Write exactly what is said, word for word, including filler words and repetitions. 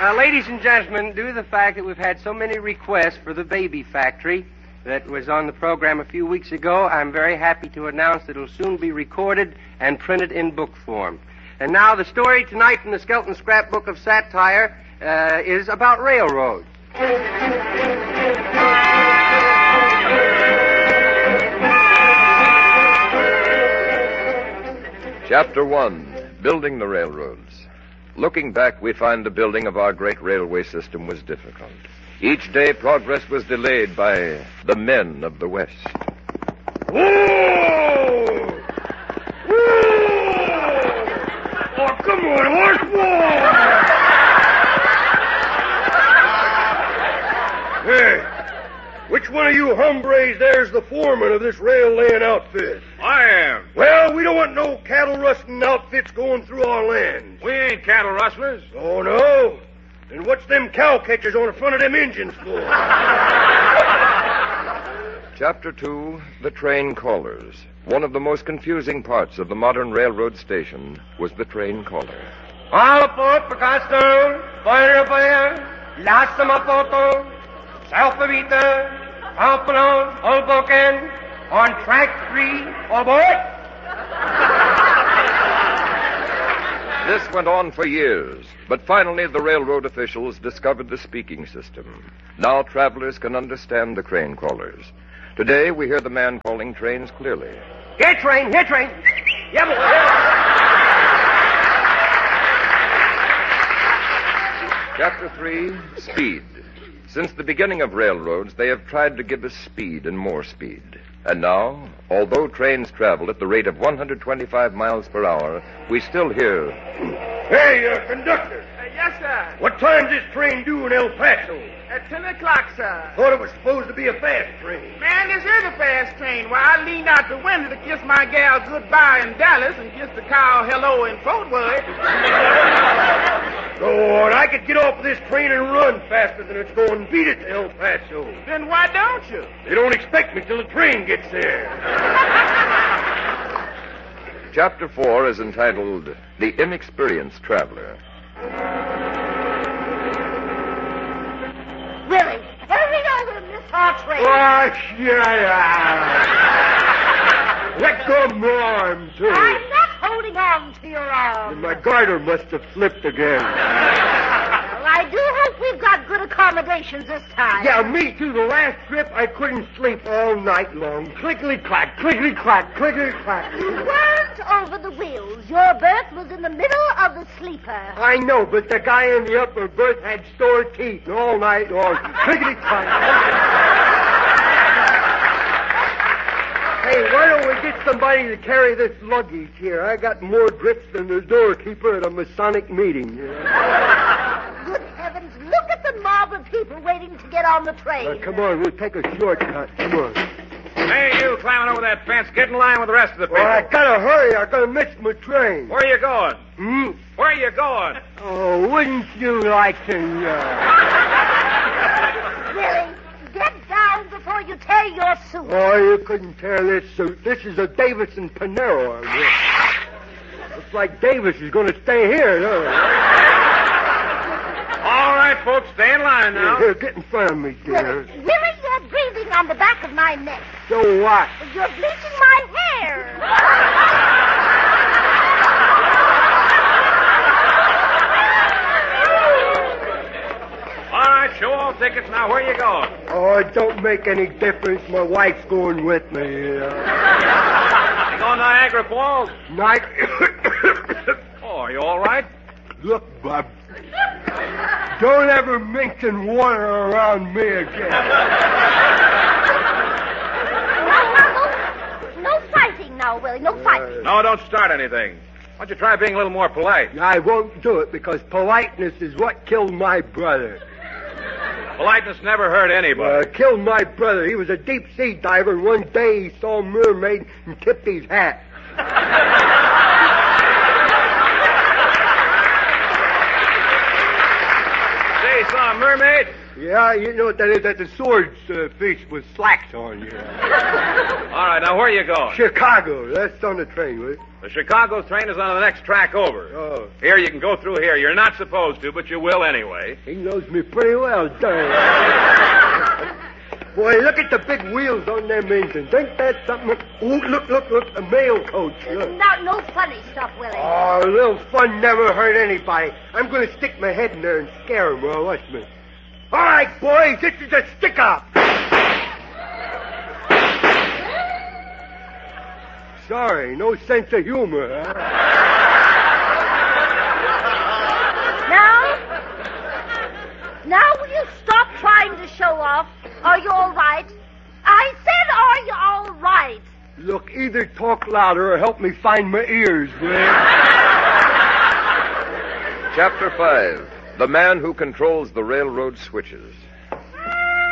Now, ladies and gentlemen, due to the fact that we've had so many requests for the Baby Factory that was on the program a few weeks ago, I'm very happy to announce that it'll soon be recorded and printed in book form. And now the story tonight from the Skelton Scrapbook of Satire uh, is about railroads. Chapter one, Building the Railroads. Looking back, we find the building of our great railway system was difficult. Each day, progress was delayed by the men of the West. Whoa! Whoa! Oh, come on, horse, whoa! Hey, which one of you hombres there's the foreman of this rail laying outfit? I am. Well, we don't want no cattle rustling outfits going through our lands. We ain't cattle rustlers. Oh, no? Then what's them cow catchers on the front of them engines for? Chapter two, The Train Callers. One of the most confusing parts of the modern railroad station was the train caller. All port Picasso, Fire Fire, Lástima Poto, Salpavita, Pampelon, Hoboken, on track three, aboard. This went on for years, but finally the railroad officials discovered the speaking system. Now travelers can understand the train callers. Today we hear the man calling trains clearly. Here, train, here, train. Yeah, boy. Chapter three, Speed. Since the beginning of railroads, they have tried to give us speed and more speed. And now, although trains travel at the rate of one hundred twenty-five miles per hour, we still hear... Hey, uh, conductor. Uh, yes, sir. What time's this train due in El Paso? At ten o'clock, sir. Thought it was supposed to be a fast train. Man, this is a fast train. Why, I leaned out the window to kiss my gal goodbye in Dallas and kiss the cow hello in Fort Worth. Lord, I could get off of this train and run faster than it's going and beat it to El Paso. Then why don't you? They don't expect me till the train gets there. Chapter four is entitled The Inexperienced Traveler. Willie, hurry over and miss our train. Oh, shut up. Let go of my arm, too. I'm not holding on to your arm. My garter must have slipped again. Well, I do hope we've got good accommodations this time. Yeah, me too. The last trip, I couldn't sleep all night long. Clickety-clack, clickety-clack, clickety-clack. You weren't over the wheels. Your berth was in the middle of the sleeper. I know, but the guy in the upper berth had sore teeth all night long. Clickety-clack. Hey, why don't we get somebody to carry this luggage here? I got more grips than the doorkeeper at a Masonic meeting. You know? Good heavens, look at the mob of people waiting to get on the train. Uh, come on, we'll take a shortcut. Come on. Hey, you climbing over that fence, get in line with the rest of the people. Well, I gotta hurry. I'm gonna miss my train. Where are you going? Hmm? Where are you going? Oh, wouldn't you like to know? Willie, get down before you tear your suit. Oh, you couldn't tear this suit. This is a Davison Panero I wear. Looks like Davis is going to stay here, doesn't it? All right, folks, stay in line now. Here, get in front of me, dear. Willie, Willie, you're breathing on the back of my neck. So what? You're bleaching my hair. All right, show all tickets. Now, where are you going? Oh, it don't make any difference. My wife's going with me. You going to Niagara Falls? Night. Oh, are you all right? Look, Bub. Don't ever mention water around me again. No, no fighting now, Willie. No fighting. No, don't start anything. Why don't you try being a little more polite? I won't do it because politeness is what killed my brother. Politeness never hurt anybody. Uh, killed my brother. He was a deep-sea diver, and one day he saw a mermaid and tipped his hat. Say, he saw a mermaid? Yeah, you know that that the sword's uh, fish with slacks on. Yeah. All right, now where are you going? Chicago. That's on the train, will it? The Chicago train is on the next track over. Oh. Here, you can go through here. You're not supposed to, but you will anyway. He knows me pretty well, darn. Boy, look at the big wheels on them engines. Ain't that something? Ooh, look, look, look, the mail coach. Look. Not no funny stuff, Willie. Oh, a little fun never hurt anybody. I'm going to stick my head in there and scare him. Well, watch me. All right, boys, this is a stick-up. Sorry, no sense of humor, huh? Now? Now will you stop trying to show off? Are you all right? I said, are you all right? Look, either talk louder or help me find my ears, will you? Chapter five. The Man Who Controls the Railroad Switches.